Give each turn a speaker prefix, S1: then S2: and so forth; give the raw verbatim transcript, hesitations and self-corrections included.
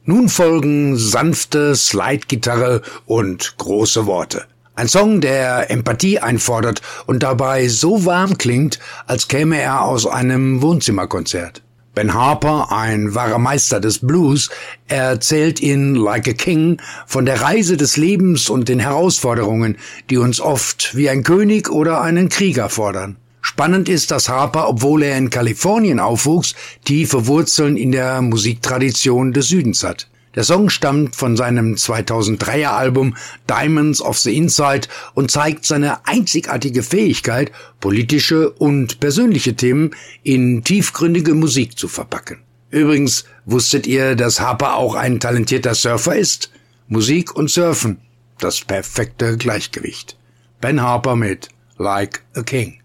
S1: Nun folgen sanfte Slide-Gitarre und große Worte. Ein Song, der Empathie einfordert und dabei so warm klingt, als käme er aus einem Wohnzimmerkonzert. Ben Harper, ein wahrer Meister des Blues, erzählt in Like a King von der Reise des Lebens und den Herausforderungen, die uns oft wie ein König oder einen Krieger fordern. Spannend ist, dass Harper, obwohl er in Kalifornien aufwuchs, tiefe Wurzeln in der Musiktradition des Südens hat. Der Song stammt von seinem zweitausenddreier Album Diamonds of the Inside und zeigt seine einzigartige Fähigkeit, politische und persönliche Themen in tiefgründige Musik zu verpacken. Übrigens, wusstet ihr, dass Harper auch ein talentierter Surfer ist? Musik und Surfen, das perfekte Gleichgewicht. Ben Harper mit Like a King.